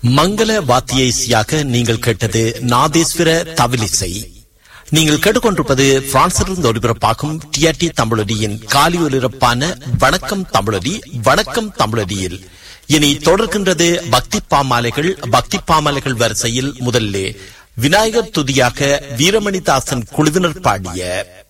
மங்கள வாத்திய இசையாக நீங்கள் கேட்டது நாதேஸ்வர தவிலிசை. நீங்கள் கேட்டுக்கொண்டிருப்பது பிரான்சிலிருந்து ஒலிபரப்பாகும் டிஆர்டி தமிழொலியின் காலி ஒலிபரப்பான வணக்கம் தமிழொலி. வணக்கம் தமிழொலியில் இனி தொடர்கின்றது பக்தி பாமாலைகள். பக்தி பாமாலைகள் வரிசையில் முதல்ல விநாயகர் துதியாக வீரமணிதாசன் குழுவினர் பாடிய